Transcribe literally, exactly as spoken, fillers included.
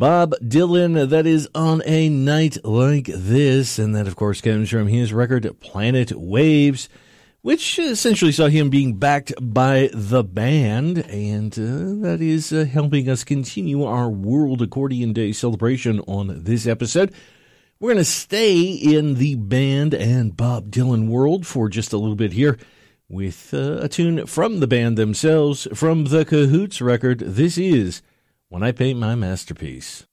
Bob Dylan, that is On a Night Like This, and that, of course, comes from his record Planet Waves, which essentially saw him being backed by the band, and uh, that is uh, helping us continue our World Accordion Day celebration on this episode. We're going to stay in the band and Bob Dylan world for just a little bit here with uh, a tune from the band themselves, from the Cahoots record. This is When I Paint My Masterpiece.